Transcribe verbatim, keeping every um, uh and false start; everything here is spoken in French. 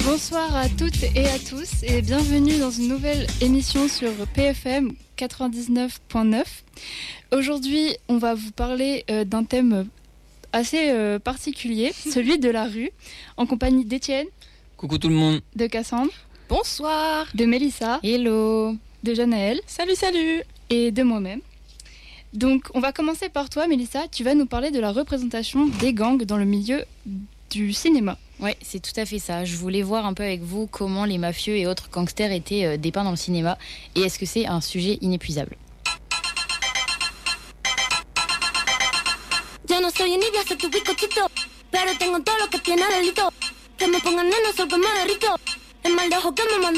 Bonsoir à toutes et à tous et bienvenue dans une nouvelle émission sur P F M quatre-vingt-dix-neuf point neuf. Aujourd'hui, on va vous parler euh, d'un thème assez euh, particulier, celui de la rue, en compagnie d'Étienne. Coucou tout le monde. De Cassandre. Bonsoir. De Mélissa. Hello. De Janaël. Salut, salut. Et de moi-même. Donc, on va commencer par toi, Mélissa. Tu vas nous parler de la représentation des gangs dans le milieu du cinéma. Ouais, c'est tout à fait ça. Je voulais voir un peu avec vous comment les mafieux et autres gangsters étaient euh, dépeints dans le cinéma et est-ce que c'est un sujet inépuisable. Yo no soy envidia, soy tu bizcochito, pero tengo todo lo que tiene delito. Que me pongan nena, soy que me derrito. El mal de ojo que me manda.